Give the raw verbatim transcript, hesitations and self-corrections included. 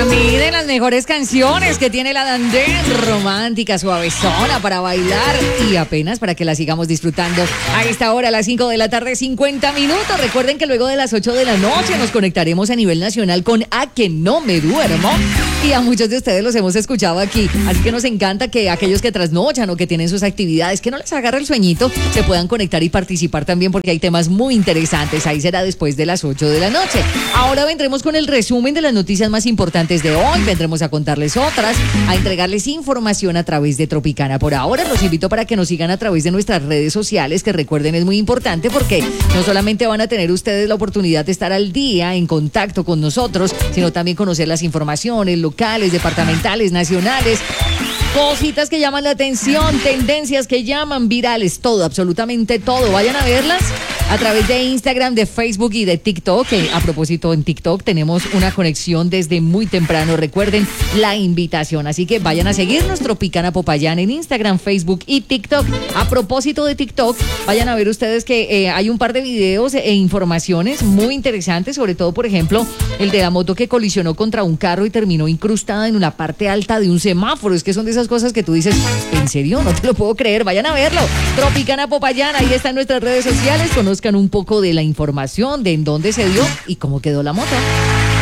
mí de las mejores canciones que tiene la Dandé, romántica, suavezona para bailar y apenas para que la sigamos disfrutando a esta hora, a las cinco de la tarde, cincuenta minutos. Recuerden que luego de las ocho de la noche nos conectaremos a nivel nacional con A Que No Me Duermo y a muchos de ustedes los hemos escuchado aquí, así que nos encanta que aquellos que trasnochan o que tienen sus actividades, que no les agarre el sueñito, se puedan conectar y participar también porque hay temas muy interesantes. Ahí será después de las ocho de la noche. Ahora vendremos con el resumen de las noticias más importantes de hoy, vendremos a contarles otras, a entregarles información a través de Tropicana. Por ahora los invito para que nos sigan a través de nuestras redes sociales, que recuerden es muy importante porque no solamente van a tener ustedes la oportunidad de estar al día, en contacto con nosotros, sino también conocer las informaciones locales, departamentales, nacionales, cositas que llaman la atención, tendencias que llaman virales, todo, absolutamente todo. Vayan a verlas a través de Instagram, de Facebook y de TikTok, que a propósito en TikTok tenemos una conexión desde muy temprano. Recuerden la invitación, así que vayan a seguirnos, Tropicana Popayán en Instagram, Facebook y TikTok. A propósito de TikTok, vayan a ver ustedes que eh, hay un par de videos e informaciones muy interesantes, sobre todo, por ejemplo, el de la moto que colisionó contra un carro y terminó incrustada en una parte alta de un semáforo. Es que son de esas cosas que tú dices, ¿en serio? No te lo puedo creer. Vayan a verlo. Tropicana Popayán, ahí está en nuestras redes sociales. Conozcan un poco de la información, de en dónde se dio y cómo quedó la moto.